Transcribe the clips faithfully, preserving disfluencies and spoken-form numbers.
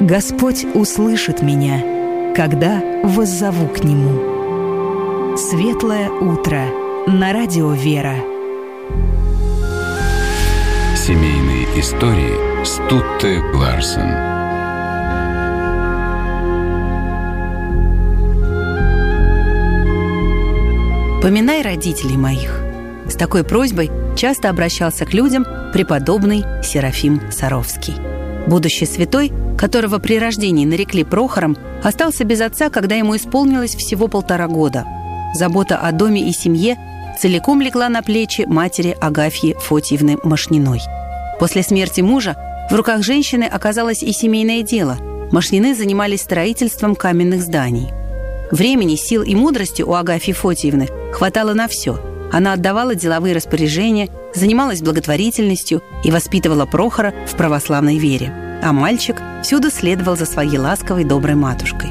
Господь услышит меня, когда воззову к Нему. Светлое утро на радио «Вера». Семейные истории Стутте Ларсен. «Поминай родителей моих». С такой просьбой часто обращался к людям преподобный Серафим Саровский. Будущий святой, которого при рождении нарекли Прохором, остался без отца, когда ему исполнилось всего полтора года. Забота о доме и семье целиком легла на плечи матери Агафьи Фотьевны Машниной. После смерти мужа в руках женщины оказалось и семейное дело. Машнины занимались строительством каменных зданий. Времени, сил и мудрости у Агафьи Фотьевны хватало на все. Она отдавала деловые распоряжения, занималась благотворительностью и воспитывала Прохора в православной вере. А мальчик всюду следовал за своей ласковой, доброй матушкой.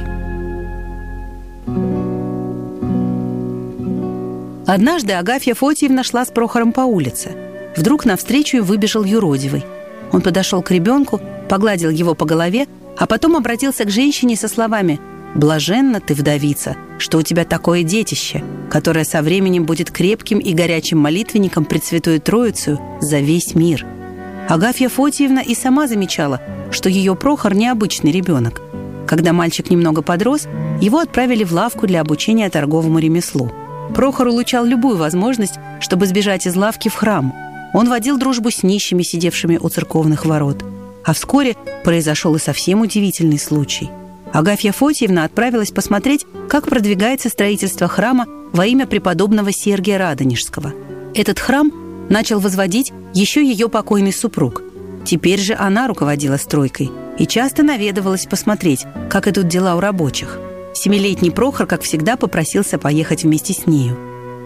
Однажды Агафья Фотьевна шла с Прохором по улице. Вдруг навстречу выбежал юродивый. Он подошел к ребенку, погладил его по голове, а потом обратился к женщине со словами: «Блаженна ты, вдовица, что у тебя такое детище, которое со временем будет крепким и горячим молитвенником пред Святую Троицу за весь мир». Агафья Фотьевна и сама замечала, что ее Прохор необычный ребенок. Когда мальчик немного подрос, его отправили в лавку для обучения торговому ремеслу. Прохор улучшал любую возможность, чтобы сбежать из лавки в храм. Он водил дружбу с нищими, сидевшими у церковных ворот. А вскоре произошел и совсем удивительный случай. Агафья Фотьевна отправилась посмотреть, как продвигается строительство храма во имя преподобного Сергия Радонежского. Этот храм начал возводить еще ее покойный супруг. Теперь же она руководила стройкой и часто наведывалась посмотреть, как идут дела у рабочих. Семилетний Прохор, как всегда, попросился поехать вместе с нею.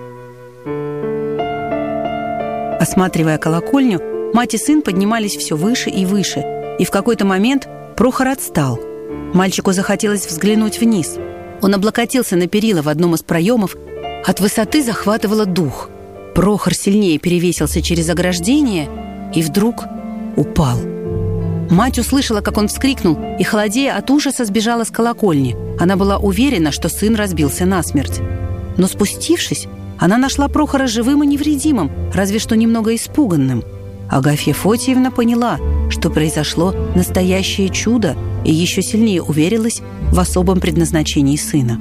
Осматривая колокольню, мать и сын поднимались все выше и выше, и в какой-то момент Прохор отстал. Мальчику захотелось взглянуть вниз. Он облокотился на перила в одном из проемов. От высоты захватывало дух. Прохор сильнее перевесился через ограждение и вдруг упал. Мать услышала, как он вскрикнул, и, холодея от ужаса, сбежала с колокольни. Она была уверена, что сын разбился насмерть. Но спустившись, она нашла Прохора живым и невредимым, разве что немного испуганным. Агафья Фотьевна поняла, что произошло настоящее чудо, и еще сильнее уверилась в особом предназначении сына.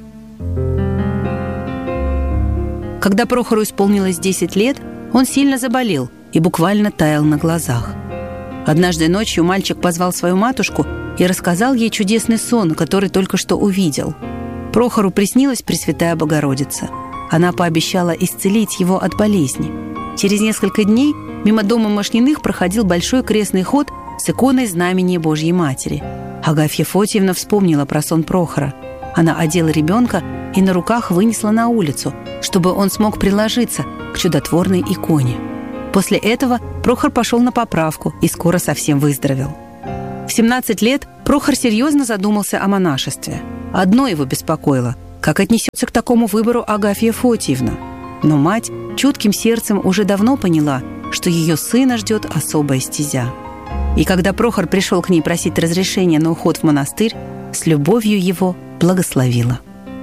Когда Прохору исполнилось десять лет, он сильно заболел и буквально таял на глазах. Однажды ночью мальчик позвал свою матушку и рассказал ей чудесный сон, который только что увидел. Прохору приснилась Пресвятая Богородица. Она пообещала исцелить его от болезни. Через несколько дней мимо дома Машниных проходил большой крестный ход с иконой Знамения Божьей Матери. Агафья Фотьевна вспомнила про сон Прохора. Она одела ребенка и на руках вынесла на улицу, чтобы он смог приложиться к чудотворной иконе. После этого Прохор пошел на поправку и скоро совсем выздоровел. В семнадцать лет Прохор серьезно задумался о монашестве. Одно его беспокоило – как отнесется к такому выбору Агафья Фотьевна. Но мать чутким сердцем уже давно поняла, что ее сына ждет особая стезя. И когда Прохор пришел к ней просить разрешения на уход в монастырь, с любовью его благословила.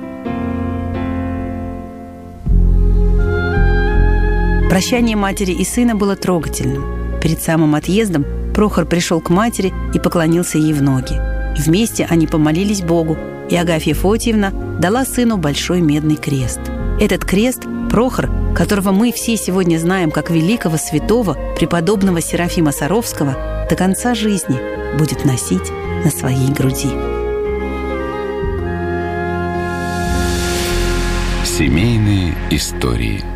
Прощание матери и сына было трогательным. Перед самым отъездом Прохор пришел к матери и поклонился ей в ноги. Вместе они помолились Богу, и Агафья Фотьевна дала сыну большой медный крест. Этот крест Прохор, которого мы все сегодня знаем как великого святого преподобного Серафима Саровского, до конца жизни будет носить на своей груди. Семейные истории.